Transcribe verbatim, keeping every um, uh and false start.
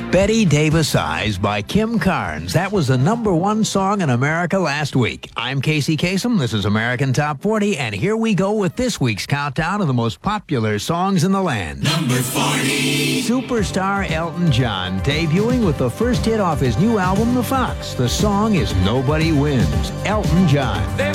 Betty Davis Eyes by Kim Carnes. That was the number one song in America last week. I'm Casey Kasem. This is American Top forty, and here we go with this week's countdown of the most popular songs in the land. Number forty. Superstar Elton John, debuting with the first hit off his new album, The Fox. The song is Nobody Wins. Elton John. There